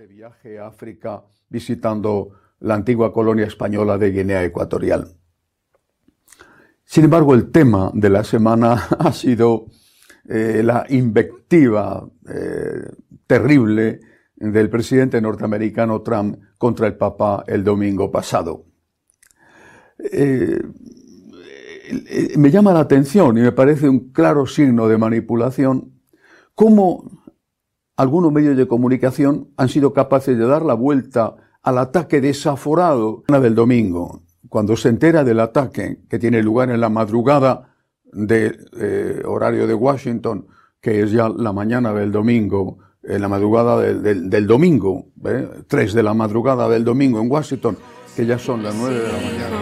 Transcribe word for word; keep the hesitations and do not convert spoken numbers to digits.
viaje a África visitando la antigua colonia española de Guinea Ecuatorial. Sin embargo, el tema de la semana ha sido eh, la invectiva eh, terrible del presidente norteamericano Trump contra el Papa el domingo pasado. Eh, eh, me llama la atención y me parece un claro signo de manipulación cómo algunos medios de comunicación han sido capaces de dar la vuelta al ataque desaforado del domingo, cuando se entera del ataque que tiene lugar en la madrugada del eh, horario de Washington, que es ya la mañana del domingo, en la madrugada del, del, del domingo, ¿eh? tres de la madrugada del domingo en Washington, que ya son las nueve de la mañana.